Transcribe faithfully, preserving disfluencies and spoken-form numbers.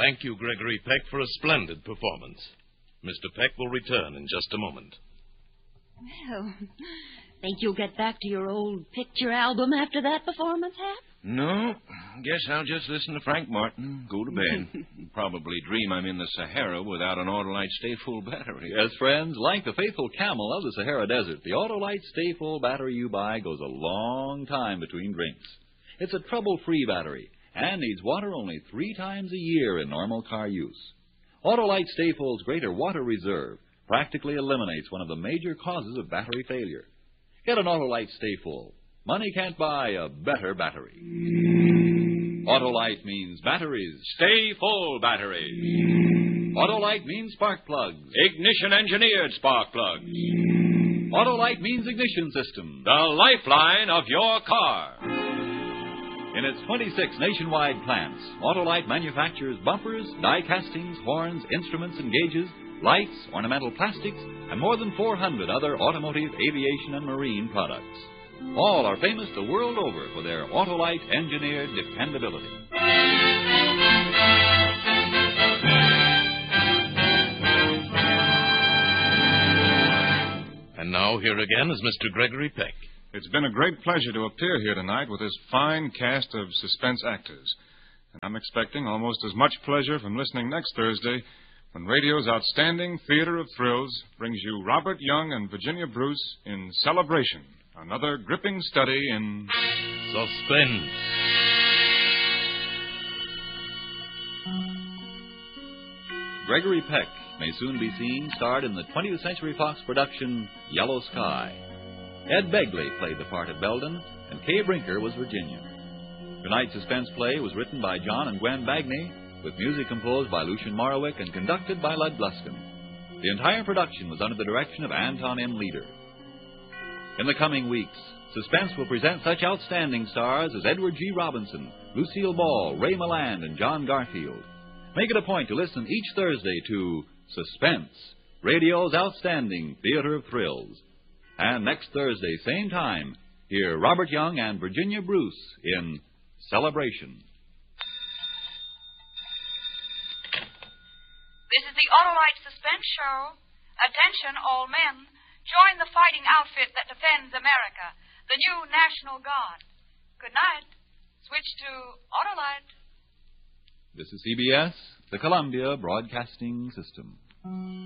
Thank you, Gregory Peck, for a splendid performance. Mister Peck will return in just a moment. Well, think you'll get back to your old picture album after that performance, Hap? No. Guess I'll just listen to Frank Martin, go to bed. Probably dream I'm in the Sahara without an Autolite Stay Full battery. Yes, friends, like the faithful camel of the Sahara Desert, the Autolite Stay Full battery you buy goes a long time between drinks. It's a trouble-free battery and needs water only three times a year in normal car use. Autolite Stay Full's greater water reserve practically eliminates one of the major causes of battery failure. Get an Autolite Stay Full. Money can't buy a better battery. Autolite means batteries. Stay Full batteries. Autolite means spark plugs. Ignition-engineered spark plugs. Autolite means ignition system. The lifeline of your car. In its twenty-six nationwide plants, Autolite manufactures bumpers, die castings, horns, instruments and gauges, lights, ornamental plastics, and more than four hundred other automotive, aviation, and marine products. All are famous the world over for their Autolite-engineered dependability. And now here again is Mister Gregory Peck. It's been a great pleasure to appear here tonight with this fine cast of suspense actors. And I'm expecting almost as much pleasure from listening next Thursday when radio's outstanding theater of thrills brings you Robert Young and Virginia Bruce in Celebration, another gripping study in Suspense. Gregory Peck may soon be seen starred in the twentieth Century Fox production Yellow Sky. Ed Begley played the part of Belden, and Kay Brinker was Virginia. Tonight's suspense play was written by John and Gwen Bagney, with music composed by Lucien Morawick and conducted by Lud Gluskin. The entire production was under the direction of Anton M. Leader. In the coming weeks, Suspense will present such outstanding stars as Edward G. Robinson, Lucille Ball, Ray Milland, and John Garfield. Make it a point to listen each Thursday to Suspense, radio's outstanding theater of thrills. And next Thursday, same time, hear Robert Young and Virginia Bruce in Celebration. This is the Autolite Suspense Show. Attention, all men. Join the fighting outfit that defends America, the new National Guard. Good night. Switch to Autolite. This is C B S, the Columbia Broadcasting System.